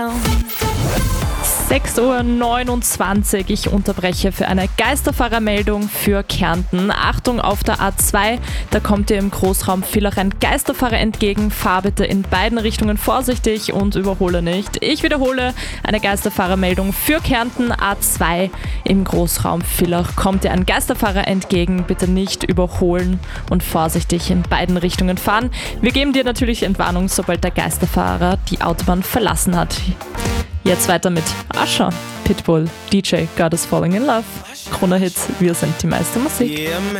6:29 Uhr. Ich unterbreche für eine Geisterfahrermeldung für Kärnten. Achtung auf der A2, da kommt dir im Großraum Villach ein Geisterfahrer entgegen. Fahr bitte in beiden Richtungen vorsichtig und überhole nicht. Ich wiederhole, eine Geisterfahrermeldung für Kärnten. A2 im Großraum Villach kommt dir ein Geisterfahrer entgegen. Bitte nicht überholen und vorsichtig in beiden Richtungen fahren. Wir geben dir natürlich Entwarnung, sobald der Geisterfahrer die Autobahn verlassen hat. Jetzt weiter mit Usher, Pitbull, DJ God is Falling in Love. Krone Hits, wir sind die meiste Musik. Yeah, man.